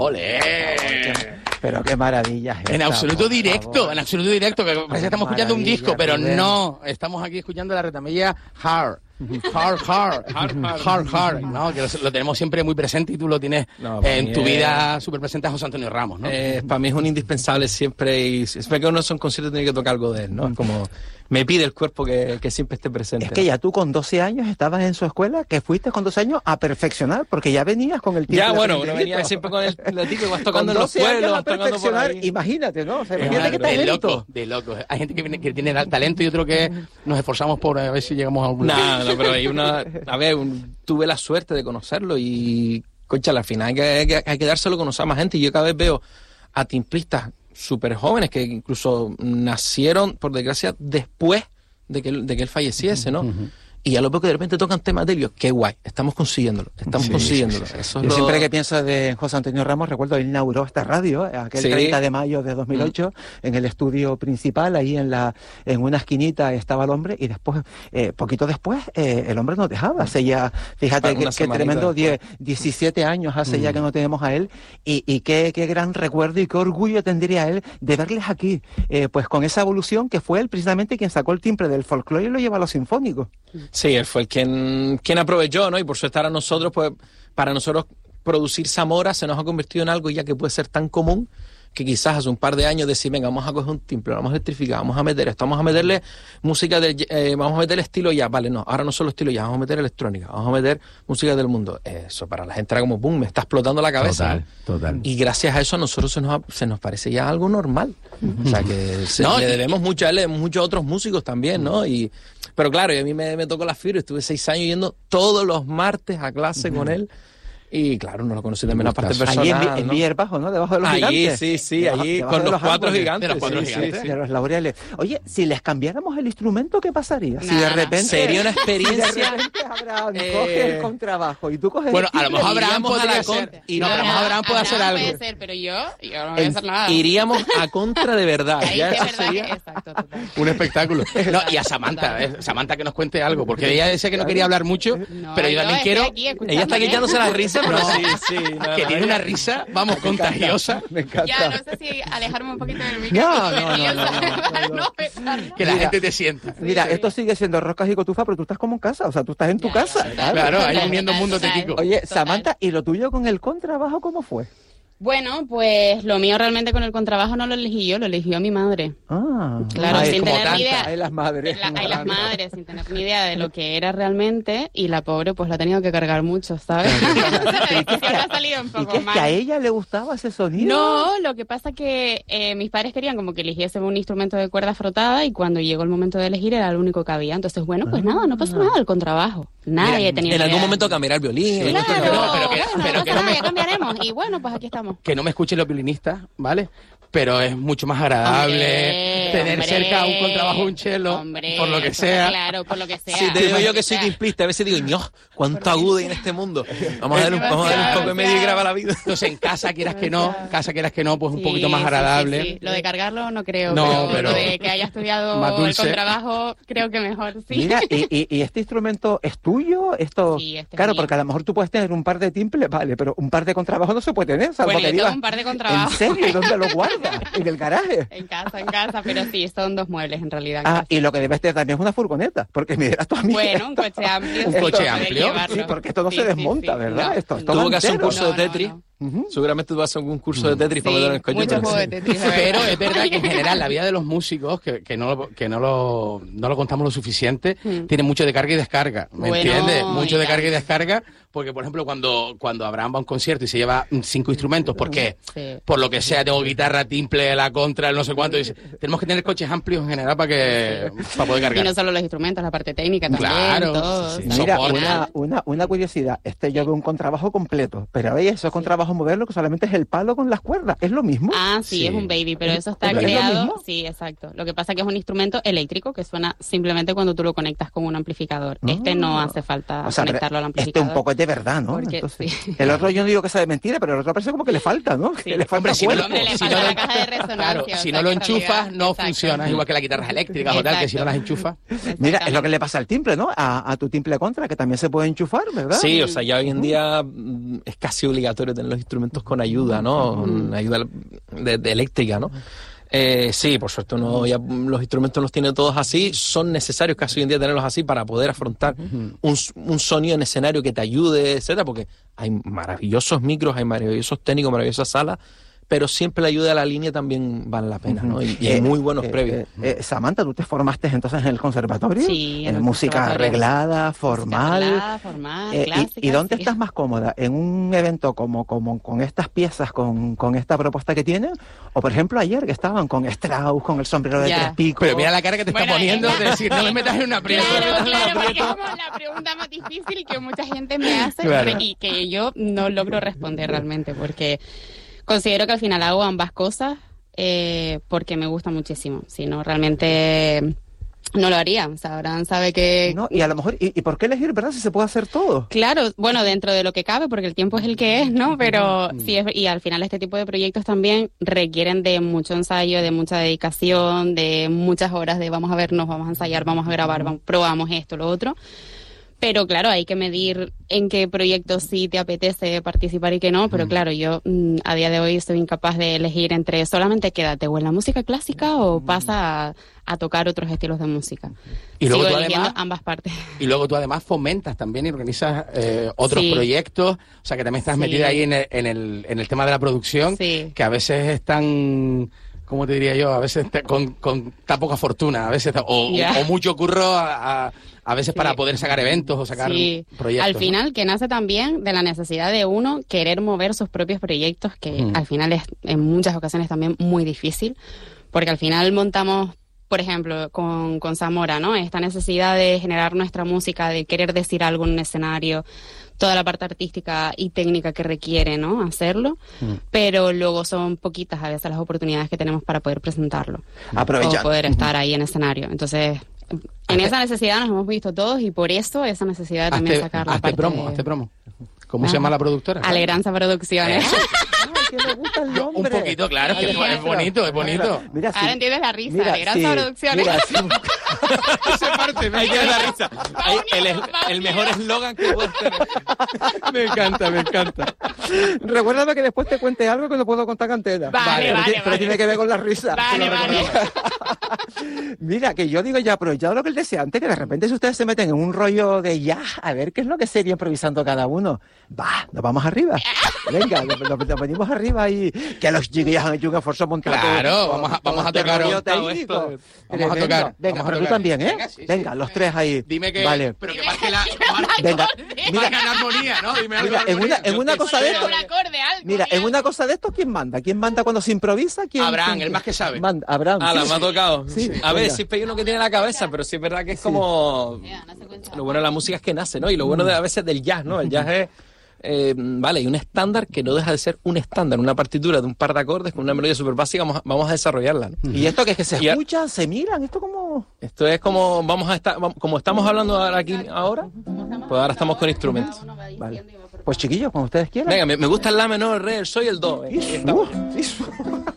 ¡Ole! Pero qué maravilla es En esta, absoluto directo, favor. en absoluto directo, que parece que estamos escuchando un disco, pero Rubén. no, estamos aquí escuchando la retamilla Hard, ¿no? Que lo tenemos siempre muy presente y tú lo tienes en tu vida súper presente a José Antonio Ramos, ¿no? Para mí es un indispensable siempre, y siempre que uno es un concierto tiene que tocar algo de él, ¿no? Como me pide el cuerpo que siempre esté presente. Es que ya tú con 12 años estabas en su escuela, que fuiste con 12 años a perfeccionar, porque ya venías con el timbre. Ya, bueno, uno aprendidito. venía siempre con el tipo y vas tocando Con en los 12 años pueblos, a vas tocando por perfeccionar, ahí. imagínate, ¿no? O sea, De imagínate qué talento. loco. Hay gente que tiene el talento y otro que nos esforzamos por a ver si llegamos a algún lado. No, pero hay una... A ver, tuve la suerte de conocerlo y, concha, al final hay que dárselo a conocer a más gente. Y yo cada vez veo a timplistas súper jóvenes que incluso nacieron, por desgracia, después de que él falleciese, ¿no? Y ya lo veo que de repente tocan temas de ellos. Qué guay, estamos consiguiéndolo. Sí. Eso Yo siempre que pienso de José Antonio Ramos, recuerdo, él inauguró esta radio, aquel 30 de mayo de 2008, en el estudio principal, ahí en una esquinita estaba el hombre, y después, poquito después, el hombre nos dejaba. Hace ya, fíjate qué tremendo, 17 años hace ya que no tenemos a él, y qué gran recuerdo y qué orgullo tendría él de verles aquí, pues con esa evolución que fue él precisamente quien sacó el timbre del folclore y lo lleva a los sinfónicos. Sí, él fue el quien aprovechó, ¿no? Y por su estar a nosotros, pues para nosotros producir Zamora se nos ha convertido en algo ya que puede ser tan común que quizás hace un par de años decir, venga, vamos a coger un timbre, vamos a electrificar, vamos a meter esto, vamos a meterle música vamos a meter estilo jazz, vale, no, ahora no solo estilo jazz, vamos a meter electrónica, vamos a meter música del mundo. Eso para la gente era como, boom, me está explotando la cabeza. Total. Y gracias a eso a nosotros se nos parece ya algo normal. O sea que le debemos mucho a él, le debemos mucho a otros músicos también, ¿no? Pero claro, y a mí me tocó la fibra, estuve 6 años yendo todos los martes a clase con él. Y claro, no lo conocí también la parte personal. Allí en Villar Bajo, ¿no? Debajo de los gigantes. Sí, allí con los 4 gigantes. De los 4 gigantes. De los laureles. Oye, si les cambiáramos el instrumento, ¿qué pasaría? Si de repente... Sería una experiencia... Si de repente Abraham coge el contrabajo y tú coges Bueno, el a lo mejor Abraham iríamos podría a la ser. con- No, a lo mejor Abraham puede hacer algo. Puede ser, pero yo no voy a hacer nada. Iríamos a contra de verdad. Ahí Ya de eso verdad sería... que- exacto, total. Un espectáculo. No, y a Samantha que nos cuente algo, porque ella decía que no quería hablar mucho, No, pero yo también estoy quiero... aquí escuchando, Ella está quitándose la risa, pero sí. que tiene una risa, vamos, contagiosa. Me encanta. Ya, no sé si alejarme un poquito del micrófono. No. Que la Mira, gente te sienta. Mira, esto sigue siendo Roscas y Cotufa, pero tú estás como en casa, o sea, tú estás en tu Ya, casa. ya. Claro, ahí Total, uniendo mundo total. tético. Oye, Total. Samantha, ¿y lo tuyo con el contrabajo cómo fue? Bueno, pues lo mío realmente con el contrabajo no lo elegí yo, lo eligió mi madre. Ah, Claro, ay, sin como tener ni tanta, idea. ay, las madres. Hay las madres sin tener ni idea de lo que era realmente y la pobre pues la ha tenido que cargar mucho, ¿sabes? Entonces la decisión ha salido un ¿Y poco qué es mal. que a ella le gustaba ese sonido? No, lo que pasa que mis padres querían como que eligiese un instrumento de cuerda frotada y cuando llegó el momento de elegir era el único que había. Entonces, bueno, pues nada, no pasa nada, el contrabajo. Nadie tenía En ni algún idea. momento cambiará el violín. Claro, pero que no me- ya cambiaremos. Y bueno, pues aquí estamos. Que no me escuchen los violinistas, ¿vale? Pero es mucho más agradable tener cerca un contrabajo, un cello, por lo que sea. Claro, por lo que sea. Si te digo yo que soy sea. timplista, a veces digo, ño, cuánto agudo hay en este mundo. Vamos a darle un poco de medio y graba la vida. Entonces, en casa quieras que no, pues un Sí, poquito más sí, agradable. sí. Lo de cargarlo no creo, No, pero pero lo de que haya estudiado más el dulce. contrabajo creo que mejor, sí. Mira, ¿y este instrumento es tuyo? Esto, Sí, este es claro, mío. porque a lo mejor tú puedes tener un par de timples, vale, pero un par de contrabajos no se puede tener, salvo Bueno, que yo tengo digas, un par de ¿en contrabajos. serio? ¿Y dónde lo guardas? ¿En el garaje? En casa, pero sí, son 2 muebles en realidad. en Ah, casa. y lo que debes tener también es una furgoneta, porque me dirás tú a mí. Bueno, un coche amplio. Un sí, coche puede amplio. llevarlo. Sí, porque esto no Sí, se sí, desmonta, sí. ¿verdad? No. Esto Tuvo que hacer un entero. curso de Tetris. Ujú. Seguramente tú vas a hacer un curso de Tetris para meter en el coche. Muchos pero juegos sí. de Tetris. Pero es verdad que en general la vida de los músicos, que no lo contamos lo suficiente, tiene mucho de carga y descarga, ¿me Bueno, entiendes? Mucho y de carga y tanto. descarga, porque por ejemplo cuando Abraham va a un concierto y se lleva 5 instrumentos, ¿por qué? Sí. Por lo que sea, tengo guitarra, timple, la contra, el no sé cuánto, dice, tenemos que tener coches amplios en general para poder Y cargar. no solo los instrumentos, la parte técnica también, Claro, todo. sí, ¿sabes? Mira, soporte. una curiosidad. Yo veo un contrabajo completo, pero veis, esos contrabajos modernos que solamente es el palo con las cuerdas. ¿Es lo mismo? Ah, sí, Sí. es un baby, pero eso está ¿Es lo creado. mismo? Sí, exacto. Lo que pasa es que es un instrumento eléctrico que suena simplemente cuando tú lo conectas con un amplificador. Este no hace falta O sea, conectarlo al este amplificador. un poco es de verdad, ¿no? Porque, Entonces, sí. el otro yo no digo que sea de mentira, pero el otro parece como que le falta, ¿no? Sí. Que le falta Hombre, si cuerpo. Hombre, le Si falta no la lo- caja de resonancia. Claro, o si sea, no lo que en enchufas, realidad- no exacto. funciona, igual que las guitarras eléctricas o tal, que si no las enchufas. Mira, es lo que le pasa al timple, ¿no? A tu timple contra, que también se puede enchufar, ¿verdad? Sí, o sea, ya hoy en día es casi obligatorio tener los los instrumentos con ayuda, ¿no? Con ayuda de eléctrica, ¿no? Sí, por suerte uno ya los instrumentos los tiene todos así, son necesarios casi hoy en día tenerlos así para poder afrontar un sonido en escenario que te ayude, etcétera, porque hay maravillosos micros, hay maravillosos técnicos, maravillosas salas, pero siempre la ayuda a la línea también vale la pena, ¿no? Y hay muy buenos previos. Samantha, ¿tú te formaste entonces en el conservatorio? Sí, en música arreglada, formal. Clásica, ¿Y dónde estás más cómoda? ¿En un evento como con estas piezas, con esta propuesta que tienen? O, por ejemplo, ayer que estaban con Strauss, con el sombrero de tres picos. Pero mira la cara que te está poniendo de decir, no me metas en una aprieto. Claro, porque es como la pregunta más difícil que mucha gente me hace y que yo no logro responder realmente, porque considero que al final hago ambas cosas porque me gusta muchísimo. Si no, realmente no lo haría. O sea, Abraham sabe que... No, y a lo mejor, ¿y por qué elegir, verdad, si se puede hacer todo? Claro, bueno, dentro de lo que cabe, porque el tiempo es el que es, ¿no? Pero sí, y al final este tipo de proyectos también requieren de mucho ensayo, de mucha dedicación, de muchas horas de vamos a vernos, vamos a ensayar, vamos a grabar, probamos esto, lo otro. Pero claro, hay que medir en qué proyectos sí te apetece participar y qué no, pero claro, yo a día de hoy soy incapaz de elegir entre solamente quédate o en la música clásica o pasa a tocar otros estilos de música. Y luego sigo tú eligiendo además, ambas partes. Y luego tú además fomentas también y organizas otros proyectos, o sea que también estás metida ahí en el tema de la producción, que a veces están... ¿Cómo te diría yo? A veces con tan poca fortuna, a veces o mucho curro a veces para poder sacar eventos o sacar proyectos. Al final, que nace también de la necesidad de uno querer mover sus propios proyectos, que al final es en muchas ocasiones también muy difícil, porque al final montamos, por ejemplo, con Zamora, ¿no? Esta necesidad de generar nuestra música, de querer decir algo en un escenario, toda la parte artística y técnica que requiere, ¿no? Hacerlo, pero luego son poquitas a veces las oportunidades que tenemos para poder presentarlo. O poder estar ahí en escenario. Entonces, en esa necesidad nos hemos visto todos y por eso esa necesidad de también sacar la parte... Hazte promo. ¿Cómo se llama la productora? Alegranza Producciones. Que me gusta el nombre. Un poquito, claro, es que es bonito, es bonito. Mira, ahora entiendes la risa, Alegranza Producciones. Esa parte me encanta la risa. El mejor eslogan que puedes tener. Me encanta. Recuérdame que después te cuente algo que no puedo contar cantera. Vale. Pero tiene que ver con la risa. Vale. Mira, que yo digo ya, aprovechado lo que él decía antes, que de repente si ustedes se meten en un rollo de a ver qué es lo que sería improvisando cada uno. Nos vamos arriba. Venga, nos venimos arriba y que los chiquillos han hecho un esfuerzo montado. Claro, vamos a tocar. Vamos a tocar. Venga, pero tú también, ¿eh? Sí, venga, los tres ahí. Dime que... Vale. Pero que marque la... Venga. Mira, en armonía, ¿no? Dime algo en una cosa de esto... Mira, en una cosa de esto, ¿quién manda? ¿Quién manda cuando se improvisa? Abraham, el más que sabe. Abraham. Me ha tocado. Sí, a ver, siempre hay uno que tiene la cabeza, pero sí es verdad que es como... Lo bueno de la música es que nace, ¿no? Y lo bueno a veces del jazz, ¿no? El jazz es... hay un estándar que no deja de ser un estándar, una partitura de un par de acordes con una melodía súper básica, vamos a desarrollarla, ¿no? Y esto que es que se escuchan, se miran, esto es como como estamos hablando ahora, pues ahora estamos con instrumentos. Vale. Pues chiquillos, como ustedes quieran. Venga, me gusta el la menor, el re, el sol y el do. Eso.